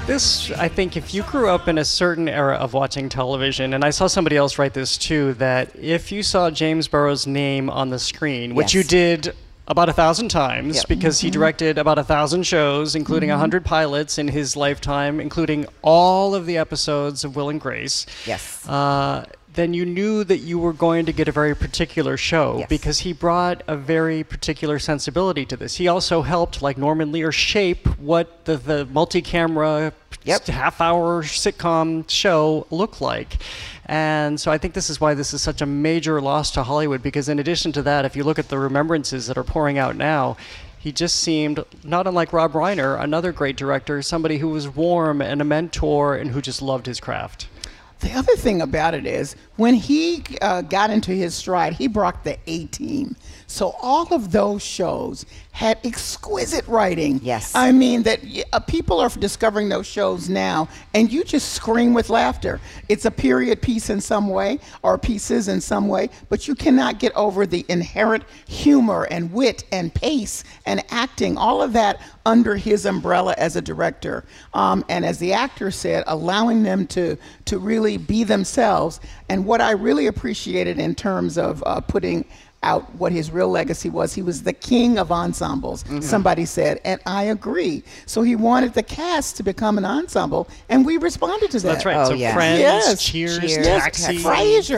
This, I think, if you grew up in a certain era of watching television, and I saw somebody else write this too, that if you saw James Burrows' name on the screen, which you did about 1,000 times, because he directed about 1,000 shows, including 100 pilots in his lifetime, including all of the episodes of Will and Grace. Then you knew that you were going to get a very particular show because he brought a very particular sensibility to this. He also helped, like Norman Lear, shape what the multi-camera half-hour sitcom show looked like. And so I think this is why this is such a major loss to Hollywood, because in addition to that, if you look at the remembrances that are pouring out now, he just seemed, not unlike Rob Reiner, another great director, somebody who was warm and a mentor and who just loved his craft. The other thing about it is, when he got into his stride, he brought the A-Team. So all of those shows had exquisite writing. I mean, that people are discovering those shows now, and you just scream with laughter. It's a period piece in some way, or pieces in some way, but you cannot get over the inherent humor and wit and pace and acting, all of that under his umbrella as a director. And as the actor said, allowing them to really be themselves. And what I really appreciated in terms of putting out what his real legacy was, he was the king of ensembles, somebody said, and I agree. So he wanted the cast to become an ensemble, and we responded to that. That's right. So Friends, Cheers, Taxi, Frasier,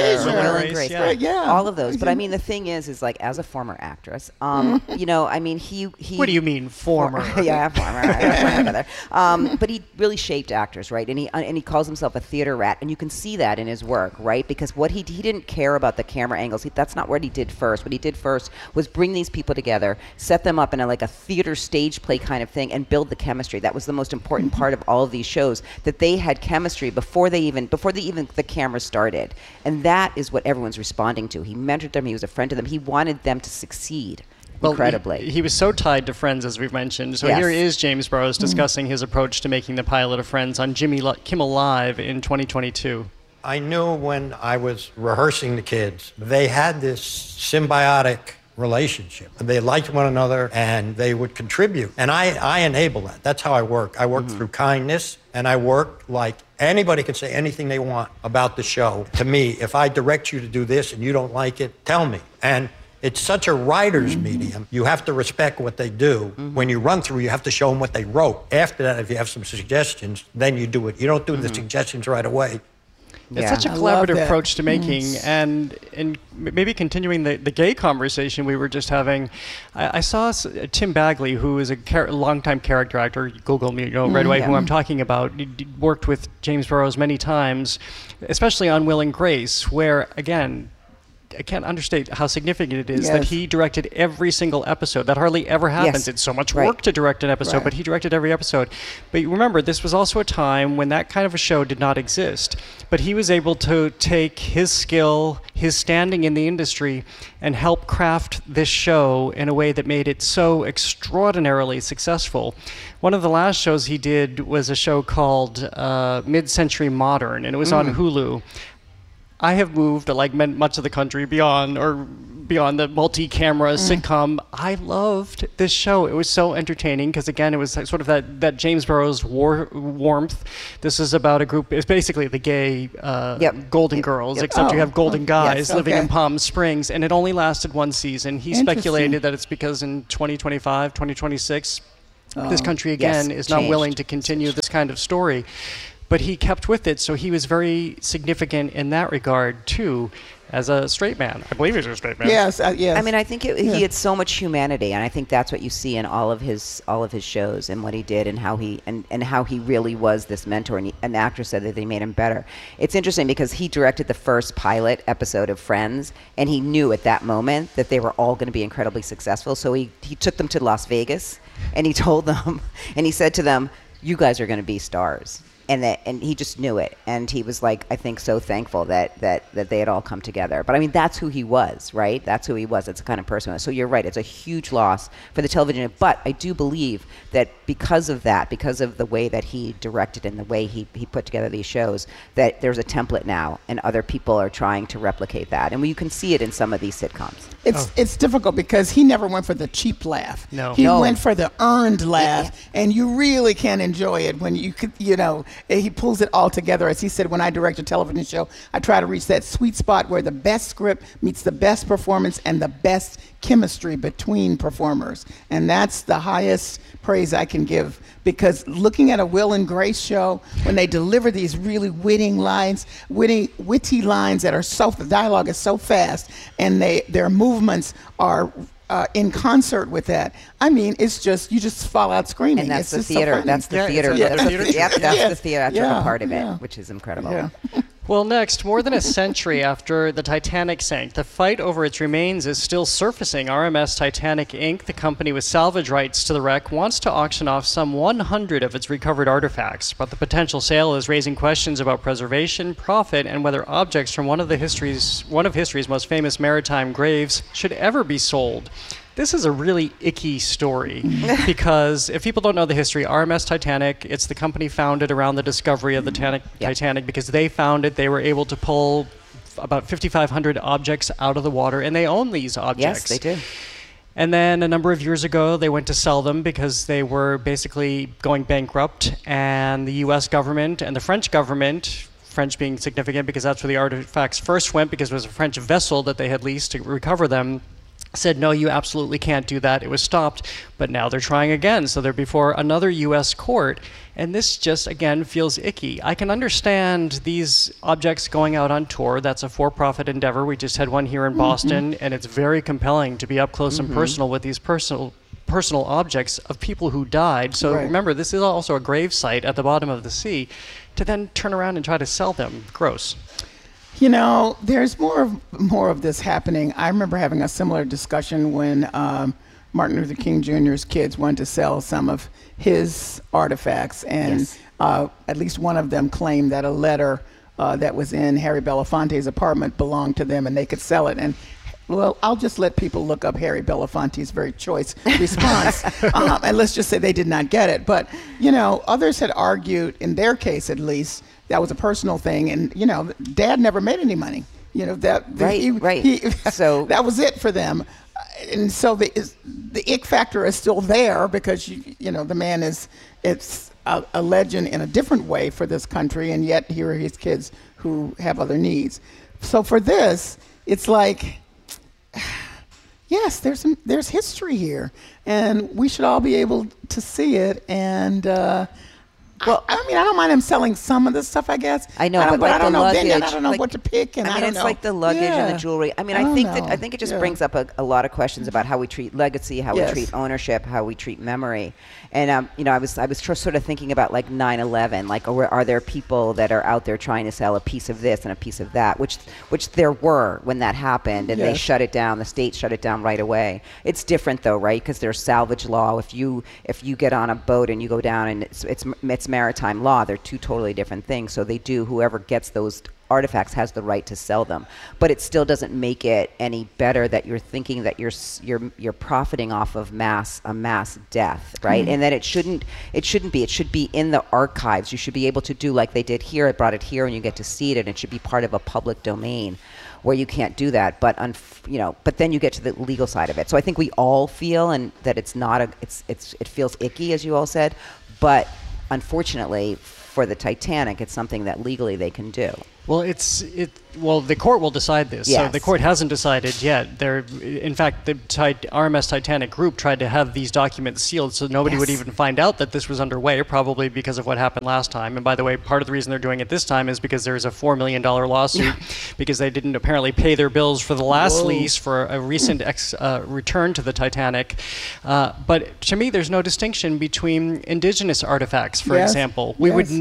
all of those. But I mean, the thing is like, as a former actress, you know, I mean, he. What do you mean, former? Former. But he really shaped actors, right? And he calls himself a theater rat, and you can see that in his work, right? Because what he didn't care about the camera angles. That's not what he did first. What he did first was bring these people together, set them up in like a theater stage play kind of thing, and build the chemistry. That was the most important part of all of these shows, that they had chemistry before the camera started. And that is what everyone's responding to. He mentored them. He was a friend to them. He wanted them to succeed. Incredibly. He was so tied to Friends, as we've mentioned. So here is James Burrows discussing his approach to making the pilot of Friends on Jimmy Kimmel Live in 2022. I knew when I was rehearsing the kids, they had this symbiotic relationship. They liked one another and they would contribute. And I enable that. That's how I work. I work through kindness, and I work like anybody can say anything they want about the show to me. If I direct you to do this and you don't like it, tell me. And it's such a writer's medium. You have to respect what they do. When you run through, you have to show them what they wrote. After that, if you have some suggestions, then you do it. You don't do the suggestions right away. It's such a collaborative approach to making, and maybe continuing the gay conversation we were just having. I saw Tim Bagley, who is a longtime character actor. Google me, right away who I'm talking about. He worked with James Burrows many times, especially on Will and Grace, where, again, I can't understate how significant it is that he directed every single episode. That hardly ever happens. It's so much work to direct an episode, but he directed every episode. But remember, this was also a time when that kind of a show did not exist. But he was able to take his skill, his standing in the industry, and help craft this show in a way that made it so extraordinarily successful. One of the last shows he did was a show called Mid-Century Modern, and it was on Hulu. I have moved, like much of the country, beyond the multi-camera sitcom. I loved this show. It was so entertaining because, again, it was sort of that James Burrows warmth. This is about a group. It's basically the gay Golden Girls, except you have Golden Guys living in Palm Springs, and it only lasted one season. He speculated that it's because in 2025, 2026, this country again is not willing to continue this kind of story. But he kept with it, so he was very significant in that regard, too, as a straight man. I believe he was a straight man. Yes. I mean, I think he had so much humanity, and I think that's what you see in all of his shows and what he did and how he really was this mentor. And an actor said that they made him better. It's interesting because he directed the first pilot episode of Friends, and he knew at that moment that they were all going to be incredibly successful. So he took them to Las Vegas, and he told them, and he said to them, "You guys are going to be stars." and he just knew it, and he was like, I think, so thankful that they had all come together. But I mean, that's who he was, right? That's who he was. That's the kind of person he was. So you're right. It's a huge loss for the television. But I do believe that because of that, because of the way that he directed and the way he put together these shows, that there's a template now, and other people are trying to replicate that. And you can see it in some of these sitcoms. It's difficult because he never went for the cheap laugh. No. He went for the earned laugh, and you really can enjoy it when you could, he pulls it all together. As he said, when I direct a television show, I try to reach that sweet spot where the best script meets the best performance and the best chemistry between performers. And that's the highest praise I can give, because looking at a Will and Grace show, when they deliver these really witty lines that are the dialogue is so fast, and their movements are in concert with that. I mean, it's just, you just fall out screaming. And that's it's the theater. So that's the theater. That's the theatrical part of it, which is incredible. Yeah. Well, next, more than a century after the Titanic sank, the fight over its remains is still surfacing. RMS Titanic Inc., the company with salvage rights to the wreck, wants to auction off some 100 of its recovered artifacts, but the potential sale is raising questions about preservation, profit, and whether objects from one of history's most famous maritime graves should ever be sold. This is a really icky story because if people don't know the history, RMS Titanic, it's the company founded around the discovery of the Titanic because they found it. They were able to pull about 5,500 objects out of the water, and they own these objects. Yes, they do. And then a number of years ago, they went to sell them because they were basically going bankrupt, and the U.S. government and the French government, French being significant because that's where the artifacts first went, because it was a French vessel that they had leased to recover them, said, no, you absolutely can't do that. It was stopped, but now they're trying again. So they're before another U.S. court, and this just, again, feels icky. I can understand these objects going out on tour. That's a for-profit endeavor. We just had one here in Boston, and it's very compelling to be up close and personal with these personal objects of people who died. So remember, this is also a grave site at the bottom of the sea. To then turn around and try to sell them, gross. There's more of this happening. I remember having a similar discussion when Martin Luther King Jr.'s kids wanted to sell some of his artifacts, and at least one of them claimed that a letter that was in Harry Belafonte's apartment belonged to them, and they could sell it. And well, I'll just let people look up Harry Belafonte's very choice response, and let's just say they did not get it. But others had argued, in their case at least, that was a personal thing, and Dad never made any money. So that was it for them, and so the ick factor is still there because the man it's a legend in a different way for this country, and yet here are his kids who have other needs. So for this, it's like, yes, there's history here, and we should all be able to see it. And well, I mean, I don't mind him selling some of the stuff, I guess. I know, but like I don't know. Luggage, Then I don't know what to pick, and I don't know. It's like the luggage and the jewelry. I mean, I think it just brings up a lot of questions about how we treat legacy, how we treat ownership, how we treat memory. And I was sort of thinking about like 9/11. Like, are there people that are out there trying to sell a piece of this and a piece of that? Which there were when that happened, and they shut it down. The state shut it down right away. It's different though, right? Because there's salvage law. If you get on a boat and you go down, and it's maritime law, they're two totally different things. So whoever gets those artifacts has the right to sell them, but it still doesn't make it any better that you're thinking that you're profiting off of a mass death, right? And that it shouldn't be. It should be in the archives. You should be able to do like they did here. I brought it here, and you get to see it, and it should be part of a public domain, where you can't do that. But but then you get to the legal side of it. So I think we all feel, and that it feels icky, as you all said, but unfortunately for the Titanic, it's something that legally they can do. Well, the court will decide this. Yes. So the court hasn't decided yet. In fact, the RMS Titanic group tried to have these documents sealed so nobody would even find out that this was underway, probably because of what happened last time. And by the way, part of the reason they're doing it this time is because there's a $4 million lawsuit because they didn't apparently pay their bills for the last lease for a recent return to the Titanic. But to me, there's no distinction between indigenous artifacts, for example. We would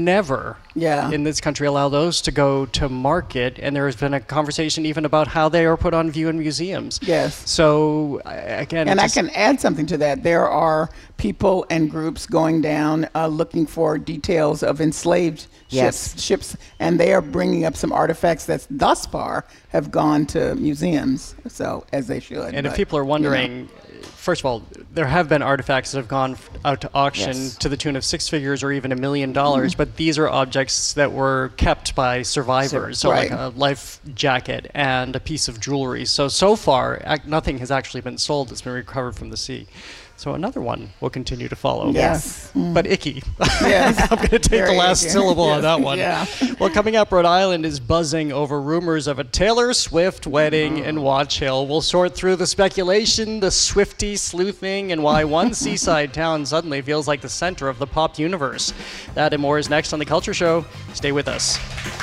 never in this country allow those to go to market, and there has been a conversation even about how they are put on view in museums. Yes. So again, and I can add something to that. There are people and groups going down looking for details of enslaved ships, and they are bringing up some artifacts that thus far have gone to museums, so as they should. And if people are wondering, first of all, there have been artifacts that have gone out to auction to the tune of 6 figures or even $1 million, but these are objects that were kept by survivors, so like a life jacket and a piece of jewelry. So far, nothing has actually been sold that's been recovered from the sea. So another one will continue to follow. Yes. But icky. Yes. I'm going to take the last syllable on that one. Yeah. Well, coming up, Rhode Island is buzzing over rumors of a Taylor Swift wedding in Watch Hill. We'll sort through the speculation, the Swiftie sleuthing, and why one seaside town suddenly feels like the center of the pop universe. That and more is next on The Culture Show. Stay with us.